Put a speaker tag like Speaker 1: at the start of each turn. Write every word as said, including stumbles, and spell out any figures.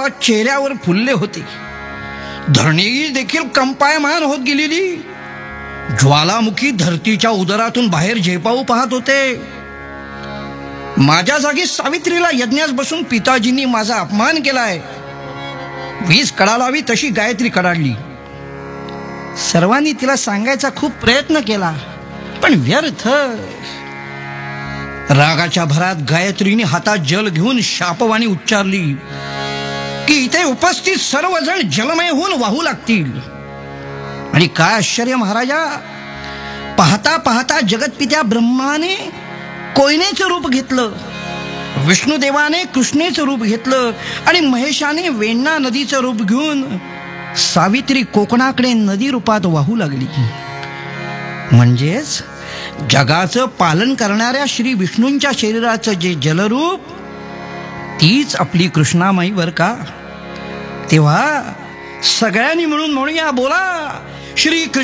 Speaker 1: चेहऱ्यावर फुलले होते. धरणी देखील कंपायमान होत गेलेली. ज्वालामुखी धरतीच्या उदरातून बाहेर झेपावू पाहत होते. माझ्या जागी सावित्रीला यज्ञास बसून पिताजींनी माझा अपमान केलाय. वीज कडालावी तशी गायत्री कडाडली. सर्वांनी तिला सांगायचा खूप प्रयत्न केला, पण व्यर्थ. रागाच्या भरात गायत्रीने हातात जल घेऊन शापवाणी उच्चारली की इथे उपस्थित सर्वजण जलमय होऊन वाहू लागतील. आणि काय आश्चर्य महाराजा, पाहता पाहता जगतपित्या ब्रह्माने कोयनेचं रूप घेतलं, विष्णुदेवाने कृष्णेचं रूप घेतलं आणि महेशाने वेण्णा नदीचं रूप घेऊन सावित्री कोकणाकडे नदी रूपात वाहू लागली. म्हणजेच जगाचं पालन करणाऱ्या श्री विष्णूंच्या शरीराचं जे जलरूप, तीच आपली कृष्णामाई बर का. तेव्हा सगळ्यांनी मिळून म्हणूया, बोला श्री कृष्ण.